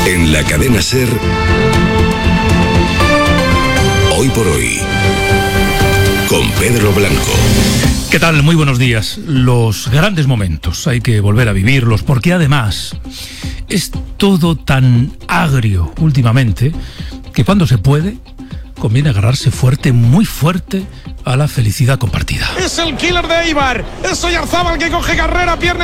En la cadena SER, Hoy por Hoy, con Pedro Blanco. ¿Qué tal? Muy buenos días. Los grandes momentos hay que volver a vivirlos, porque además es todo tan agrio últimamente que cuando se puede conviene agarrarse fuerte, muy fuerte, a la felicidad compartida. Es el killer de Eibar, es Oyarzábal que coge carrera, pierna